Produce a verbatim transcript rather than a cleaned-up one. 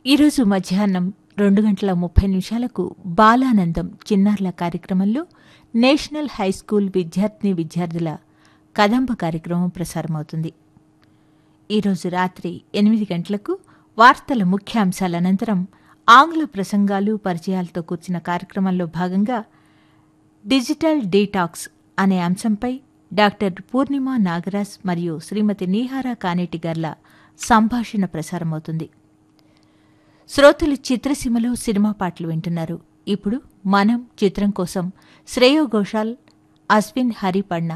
ఈరోజు మధ్యాహ్నం రెండు గంటల ముప్పై నిమిషాలకు బాలానందం చిన్నారుల కార్యక్రమంలో నేషనల్ హైస్కూల్ విద్యార్థిని విద్యార్థుల కదంబ కార్యక్రమం ప్రసారమవుతుంది. ఈరోజు రాత్రి ఎనిమిది గంటలకు వార్తల ముఖ్యాంశాల అనంతరం ఆంగ్ల ప్రసంగాలు పరిచయాలతో కూర్చిన కార్యక్రమంలో భాగంగా డిజిటల్ డీటాక్స్ అనే అంశంపై డాక్టర్ పూర్ణిమ నాగరాజ్ మరియు శ్రీమతి నీహారా కానేటి గార్ల సంభాషణ ప్రసారమవుతుంది. శ్రోతలు చిత్రసీమలో సినిమా పాటలు వింటున్నారు. ఇప్పుడు మనం చిత్రం కోసం శ్రేయో ఘోషాల్, అశ్విన్ హరిపడ్న